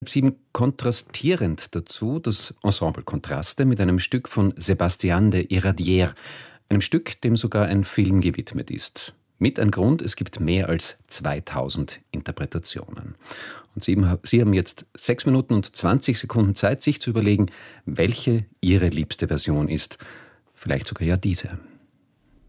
7 kontrastierend dazu das Ensemble Kontraste mit einem Stück von Sébastien de Iradier, einem Stück, dem sogar ein Film gewidmet ist. Mit ein Grund, es gibt mehr als 2000 Interpretationen. Und Sie haben jetzt 6 Minuten und 20 Sekunden Zeit, sich zu überlegen, welche Ihre liebste Version ist. Vielleicht sogar ja diese.